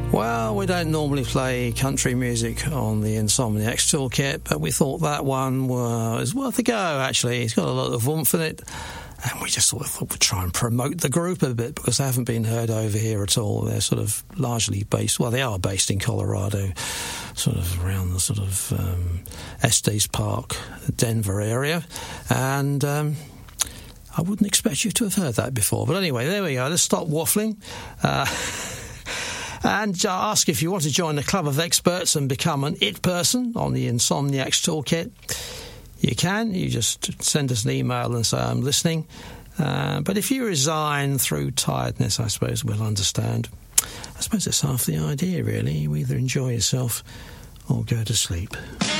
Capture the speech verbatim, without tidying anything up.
Well, we don't normally play country music on the Insomniacs Toolkit, but we thought that one was worth a go, actually. It's got a lot of oomph in it, and we just sort of thought we'd try and promote the group a bit, because they haven't been heard over here at all. They're sort of largely based, well, they are based in Colorado, sort of around the sort of um, Estes Park, Denver area, and um, I wouldn't expect you to have heard that before. But anyway, there we go. Let's stop waffling. Uh... And uh, ask if you want to join the club of experts and become an it person on the Insomniacs Toolkit. You can. You just send us an email and say, I'm listening. Uh, but if you resign through tiredness, I suppose we'll understand. I suppose that's half the idea, really. You either enjoy yourself or go to sleep.